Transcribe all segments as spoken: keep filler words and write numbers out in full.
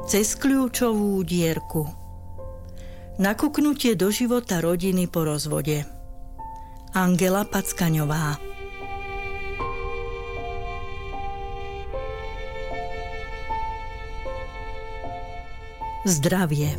Cez kľúčovú dierku. Nakúknutie do života rodiny po rozvode. Angela Packaňová. Zdravie.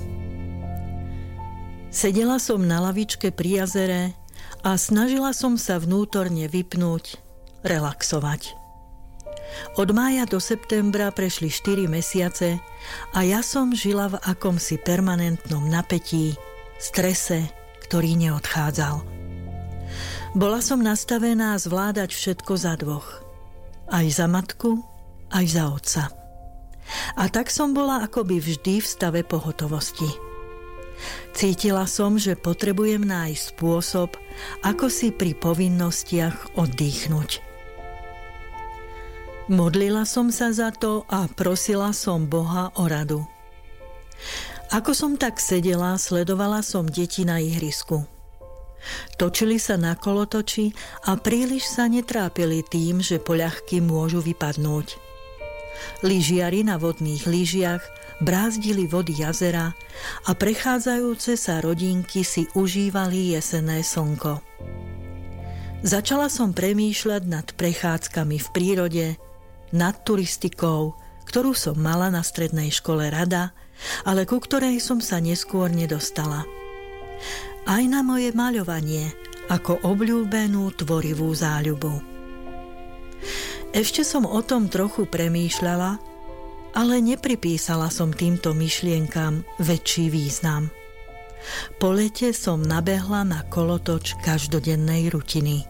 Sedela som na lavičke pri jazere a snažila som sa vnútorne vypnúť, relaxovať. Od mája do septembra prešli štyri mesiace a ja som žila v akomsi permanentnom napätí, strese, ktorý neodchádzal. Bola som nastavená zvládať všetko za dvoch. Aj za matku, aj za otca. A tak som bola akoby vždy v stave pohotovosti. Cítila som, že potrebujem nájsť spôsob, ako si pri povinnostiach oddychnúť. Modlila som sa za to a prosila som Boha o radu. Ako som tak sedela, sledovala som deti na ihrisku. Točili sa na kolotoči a príliš sa netrápili tým, že poľahky môžu vypadnúť. Lyžiari na vodných lyžiach brázdili vody jazera a prechádzajúce sa rodinky si užívali jesenné slnko. Začala som premýšľať nad prechádzkami v prírode, nad turistikou, ktorú som mala na strednej škole rada, ale ku ktorej som sa neskôr nedostala. Aj na moje maľovanie ako obľúbenú tvorivú záľubu. Ešte som o tom trochu premýšľala, ale nepripísala som týmto myšlienkam väčší význam. Po lete som nabehla na kolotoč každodennej rutiny.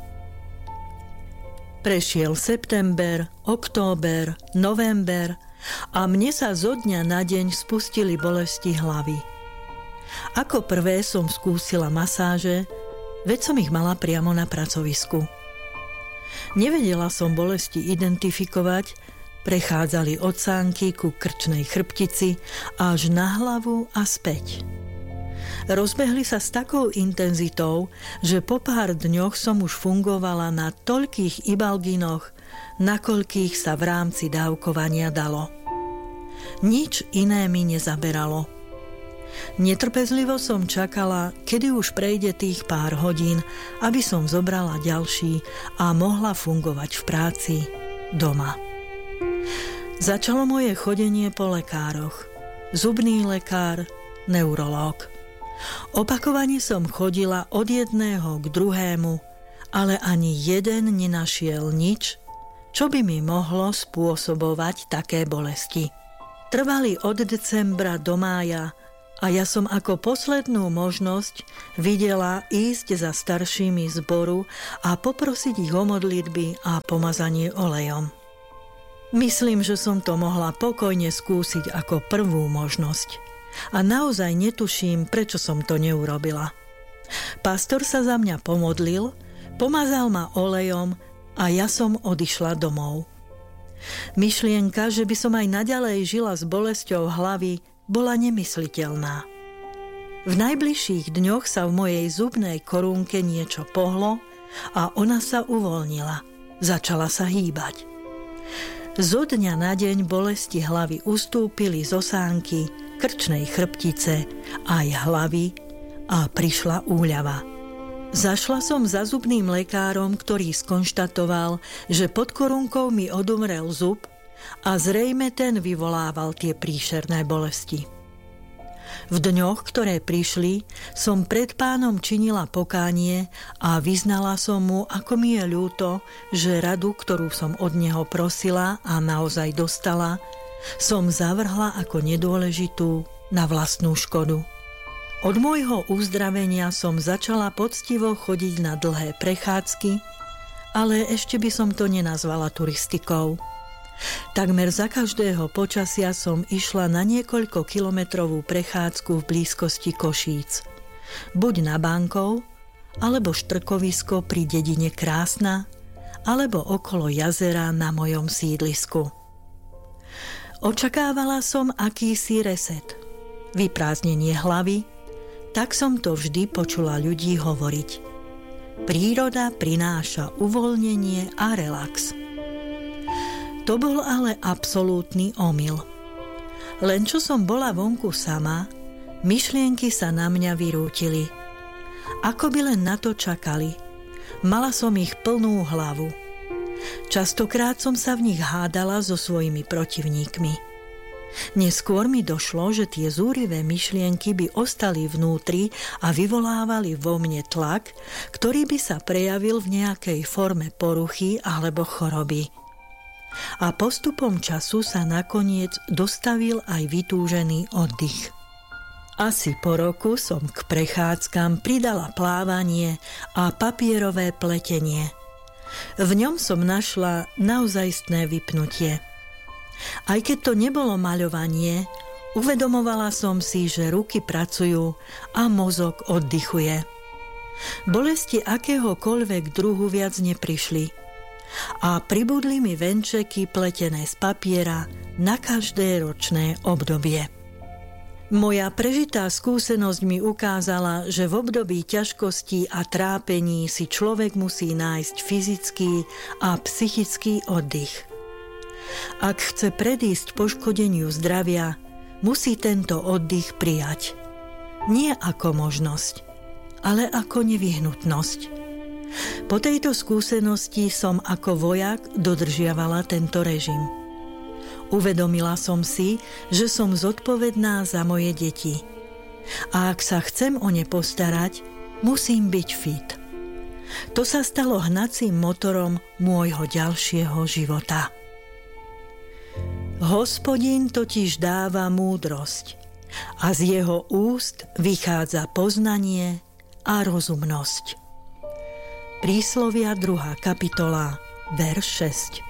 Prešiel september, október, november a mne sa zo dňa na deň spustili bolesti hlavy. Ako prvé som skúsila masáže, veď som ich mala priamo na pracovisku. Nevedela som bolesti identifikovať, prechádzali od sánky ku krčnej chrbtici až na hlavu a späť. Rozbehli sa s takou intenzitou, že po pár dňoch som už fungovala na toľkých ibalginoch, nakoľkých sa v rámci dávkovania dalo. Nič iné mi nezaberalo. Netrpezlivo som čakala, kedy už prejde tých pár hodín, aby som zobrala ďalší a mohla fungovať v práci, doma. Začalo moje chodenie po lekároch. Zubný lekár, neurológ. Opakovane som chodila od jedného k druhému, ale ani jeden nenašiel nič, čo by mi mohlo spôsobovať také bolesti. Trvali od decembra do mája a ja som ako poslednú možnosť videla ísť za staršími zboru a poprosiť ich o modlitby a pomazanie olejom. Myslím, že som to mohla pokojne skúsiť ako prvú možnosť. A naozaj netuším, prečo som to neurobila. Pastor sa za mňa pomodlil, pomazal ma olejom a ja som odišla domov. Myšlienka, že by som aj naďalej žila s bolesťou hlavy, bola nemysliteľná. V najbližších dňoch sa v mojej zubnej korúnke niečo pohlo a ona sa uvoľnila. Začala sa hýbať. Zo dňa na deň bolesti hlavy ustúpili z osánky, krčnej chrbtice aj hlavy a prišla úľava. Zašla som za zubným lekárom, ktorý skonštatoval, že pod korunkou mi odumrel zub a zrejme ten vyvolával tie príšerné bolesti. V dňoch, ktoré prišli, som pred Pánom činila pokánie a vyznala som mu, ako mi je ľúto, že radu, ktorú som od neho prosila a naozaj dostala, som zavrhla ako nedôležitú na vlastnú škodu. Od môjho uzdravenia som začala poctivo chodiť na dlhé prechádzky, ale ešte by som to nenazvala turistikou. Takmer za každého počasia som išla na niekoľko kilometrovú prechádzku v blízkosti Košíc. Buď na Bánkov, alebo štrkovisko pri dedine Krásna, alebo okolo jazera na mojom sídlisku. Očakávala som akýsi reset, vyprázdnenie hlavy, tak som to vždy počula ľudí hovoriť. Príroda prináša uvoľnenie a relax. To bol ale absolútny omyl. Len čo som bola vonku sama, myšlienky sa na mňa vyrútili. Ako by len na to čakali. Mala som ich plnú hlavu. Častokrát som sa v nich hádala so svojimi protivníkmi. Neskôr mi došlo, že tie zúrivé myšlienky by ostali vnútri a vyvolávali vo mne tlak, ktorý by sa prejavil v nejakej forme poruchy alebo choroby. A postupom času sa nakoniec dostavil aj vytúžený oddych. Asi po roku som k prechádzkam pridala plávanie a papierové pletenie. V ňom som našla naozajstné vypnutie. Aj keď to nebolo maľovanie, uvedomovala som si, že ruky pracujú a mozog oddychuje. Bolesti akéhokoľvek druhu viac neprišli a pribudli mi venčeky pletené z papiera na každé ročné obdobie. Moja prežitá skúsenosť mi ukázala, že v období ťažkostí a trápení si človek musí nájsť fyzický a psychický oddych. Ak chce predísť poškodeniu zdravia, musí tento oddych prijať. Nie ako možnosť, ale ako nevyhnutnosť. Po tejto skúsenosti som ako vojak dodržiavala tento režim. Uvedomila som si, že som zodpovedná za moje deti. A ak sa chcem o ne postarať, musím byť fit. To sa stalo hnacím motorom môjho ďalšieho života. Hospodin totiž dáva múdrosť a z jeho úst vychádza poznanie a rozumnosť. Príslovia druhá kapitola, verš šesť.